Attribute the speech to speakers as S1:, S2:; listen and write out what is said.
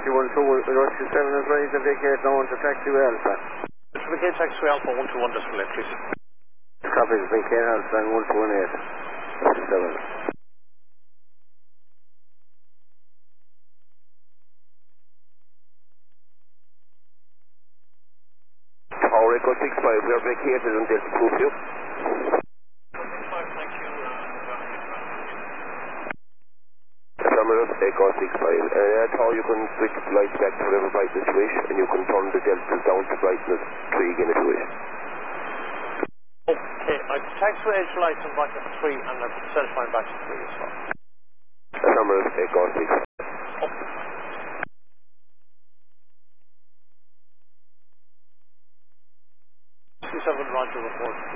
S1: taxi 12, Rusty 7 is ready to vacate now into taxi Alpha.
S2: Vacate taxi Alpha 121 decimal 8, please.
S1: Copy, vacate Alpha 118, Rusty 7.
S3: Tower Echo 65, we are vacated and they'll proof you. Affirmative, Echo 65. Tower, you can switch the lights back to whatever brightness you wish, and you can turn the deltas down to brightness 3 again if you wish.
S2: Okay, I taxi edge lights on brightness 3 and the cell phone back to 3 as well.
S3: Affirmative, Echo 65.
S2: 67 Roger report.